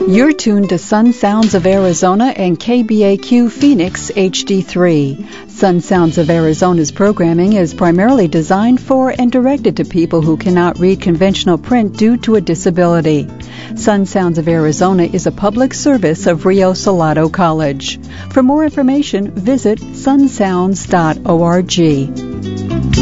You're tuned to Sun Sounds of Arizona and KBAQ Phoenix HD3. Sun Sounds of Arizona's programming is primarily designed for and directed to people who cannot read conventional print due to a disability. Sun Sounds of Arizona is a public service of Rio Salado College. For more information, visit sunsounds.org.